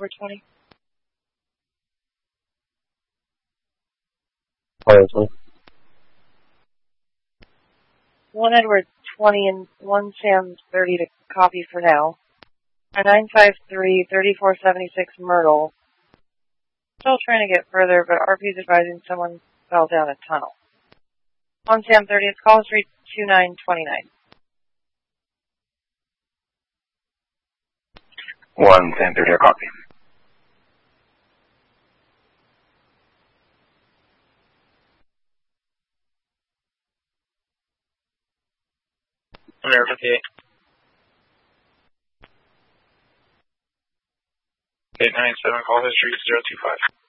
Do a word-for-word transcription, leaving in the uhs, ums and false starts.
Edward twenty. Quietly. one Edward twenty and one Sam thirty to copy for now. A nine five three, thirty-four seventy-six Myrtle. Still trying to get further, but R P is advising someone fell down a tunnel. one Sam thirty, it's call street two nine two nine. one Sam thirty, copy. America fifty-eight. eight nine seven, call history zero two five.